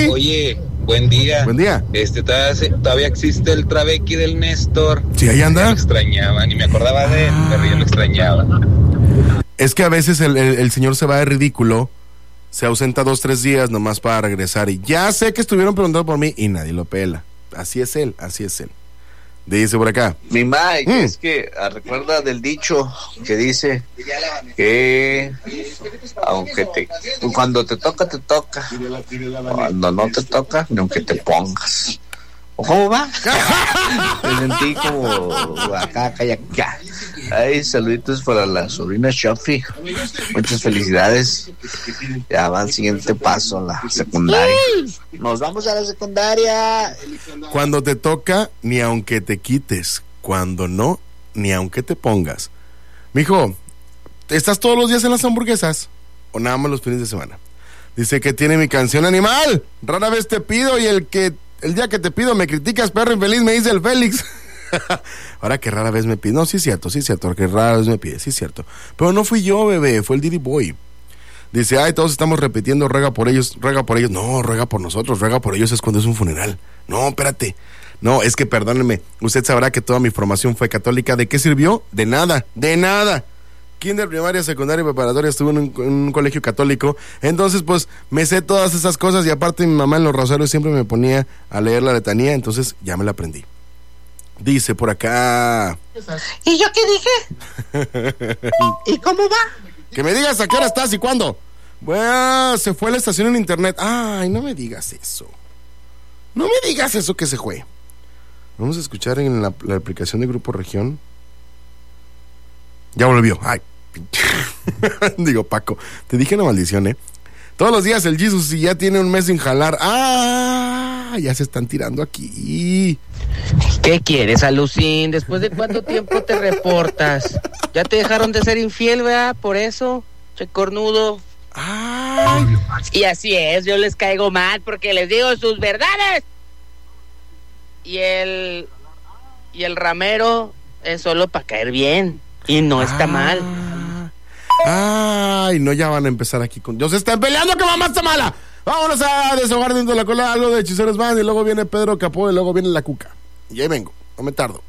Oye, buen día. Buen día. Todavía existe el Trabequi del Néstor. Sí, ahí anda. Lo extrañaba, ni me acordaba de él, pero yo lo extrañaba. Es que a veces el señor se va de ridículo, se ausenta 2-3 días nomás para regresar y ya sé que estuvieron preguntando por mí y nadie lo pela. Así es él. Dice por acá. Mi Mike, es que recuerda del dicho que dice que cuando te toca, te toca. Cuando no te toca, ni aunque te pongas. ¿O cómo va? Me sentí como acá. Ay, saluditos para la sobrina Shofi. Muchas felicidades. Ya va al siguiente paso, la secundaria. Nos vamos a la secundaria. Cuando te toca, ni aunque te quites. Cuando no, ni aunque te pongas. Mijo, ¿estás todos los días en las hamburguesas? ¿O nada más los fines de semana? Dice que tiene mi canción Animal. Rara vez te pido y el día que te pido me criticas, perro infeliz, me dice el Félix. Ahora que rara vez me pide. No, sí es cierto, que rara vez me pide, sí es cierto. Pero no fui yo, bebé, fue el Diddy Boy. Dice, ay, todos estamos repitiendo, ruega por ellos. No, ruega por nosotros, ruega por ellos es cuando es un funeral. No, espérate. No, es que perdónenme, usted sabrá que toda mi formación fue católica. ¿De qué sirvió? De nada. Kinder, primaria, secundaria y preparatoria estuve en un colegio católico. Entonces, pues, me sé todas esas cosas. Y aparte, mi mamá en los rosarios siempre me ponía a leer la letanía. Entonces, ya me la aprendí. Dice por acá. ¿Y yo qué dije? ¿Y cómo va? Que me digas a qué hora estás y cuándo. Bueno, se fue a la estación en internet. Ay, no me digas eso. No me digas eso que se fue. Vamos a escuchar en la aplicación de Grupo Región. Ya volvió. Ay. Digo, Paco, te dije una maldición, Todos los días el Jesus y ya tiene un mes sin jalar. Ya se están tirando aquí. ¿Qué quieres, Alucín? ¿Después de cuánto tiempo te reportas? ¿Ya te dejaron de ser infiel, verdad? Por eso, che cornudo. Ay. Y así es, yo les caigo mal porque les digo sus verdades. Y el ramero es solo para caer bien. Y no está mal. Ay, no, ya van a empezar aquí con... ¡Dios, están peleando que mamá está mala! Vámonos a desahogar dentro de la cola algo de Hechiceros Band. Y luego viene Pedro Capó y luego viene la Cuca. Y ahí vengo, no me tardo.